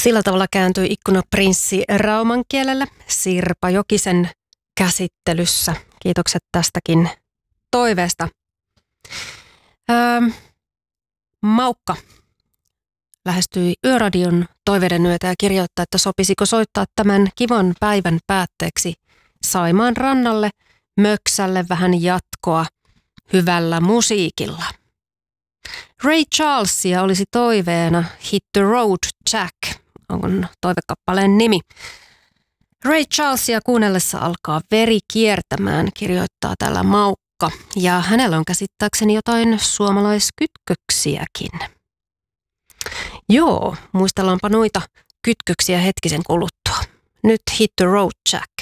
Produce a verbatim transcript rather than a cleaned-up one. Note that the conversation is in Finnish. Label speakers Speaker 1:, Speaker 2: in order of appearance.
Speaker 1: Sillä tavalla kääntyi ikkuna prinssi rauman kielelle Sirpa Jokisen käsittelyssä. Kiitokset tästäkin toiveesta. Öö, Maukka lähestyi Yöradion toiveiden myötä ja kirjoittaa, että sopisiko soittaa tämän kivan päivän päätteeksi Saimaan rannalle möksälle vähän jatkoa hyvällä musiikilla. Ray Charlesia olisi toiveena Hit the Road Jack, on toivekappaleen nimi. Ray Charlesia kuunnellessa alkaa veri kiertämään, kirjoittaa täällä Maukka, ja hänellä on käsittääkseni jotain suomalaiskytköksiäkin. Joo, muistellaanpa noita kytköksiä hetkisen kuluttua. Nyt Hit the Road Jack.